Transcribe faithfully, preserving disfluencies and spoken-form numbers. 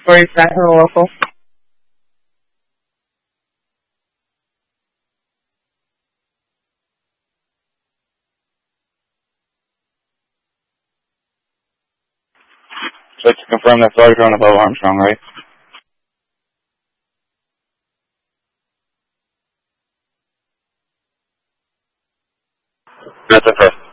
forty-five Hello Local. So to confirm that flight on above Armstrong, right? That's okay.